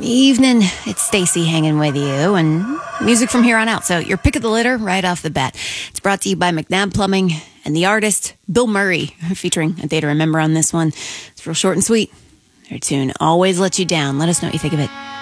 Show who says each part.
Speaker 1: Evening, it's Stacy hanging with you, and music from here on out. So your pick of the litter right off the bat. It's brought to you by McNabb Plumbing and the artist Bill Murray, featuring A Day to Remember on this one. It's real short and sweet. Their tune Always Let You Down. Let us know what you think of it.